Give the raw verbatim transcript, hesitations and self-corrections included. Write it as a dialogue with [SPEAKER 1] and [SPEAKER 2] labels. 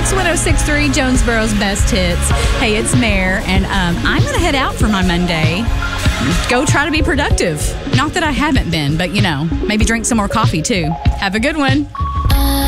[SPEAKER 1] Kicks one oh six point three, Jonesboro's best hits. Hey, it's Mare, and um, I'm going to head out for my Monday. Go try to be productive. Not that I haven't been, but, you know, maybe drink some more coffee, too. Have a good one.